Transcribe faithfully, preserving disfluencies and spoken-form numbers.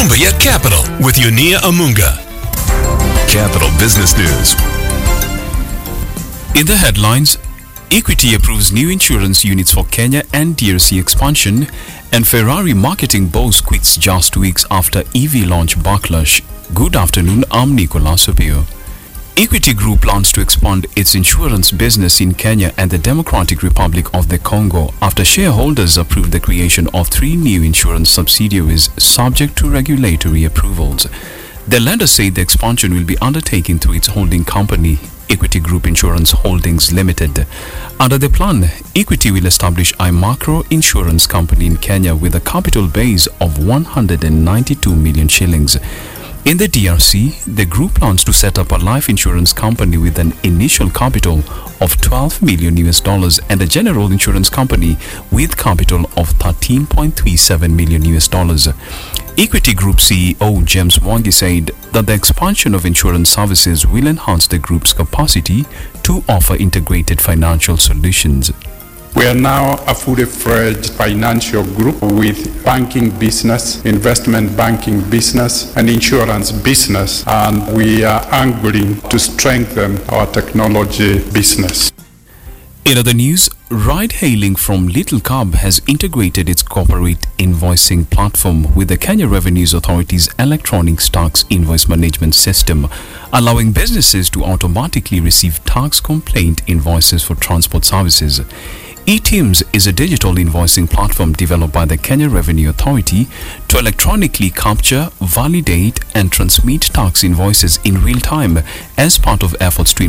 Kumbaya Capital with Yunia Amunga. Capital Business News. In the headlines, Equity approves new insurance units for Kenya and D R C expansion, and Ferrari marketing boss quits just weeks after E V launch backlash. Good afternoon, I'm Nicolas Opio. Equity Group plans to expand its insurance business in Kenya and the Democratic Republic of the Congo after shareholders approved the creation of three new insurance subsidiaries subject to regulatory approvals. The lender said the expansion will be undertaken through its holding company, Equity Group Insurance Holdings Limited. Under the plan, Equity will establish a macro insurance company in Kenya with a capital base of one hundred ninety-two million shillings. In the D R C, the group plans to set up a life insurance company with an initial capital of twelve million U S dollars and a general insurance company with capital of thirteen point three seven million U S dollars. Equity Group C E O James Mwangi said that the expansion of insurance services will enhance the group's capacity to offer integrated financial solutions. We are now a fully fledged financial group with banking business, investment banking business, and insurance business, and we are angling to strengthen our technology business. In other news, ride-hailing from Little Cab has integrated its corporate invoicing platform with the Kenya Revenue Authority's electronic tax invoice management system, allowing businesses to automatically receive tax complaint invoices for transport services. eTIMS is a digital invoicing platform developed by the Kenya Revenue Authority to electronically capture, validate, and transmit tax invoices in real time as part of efforts to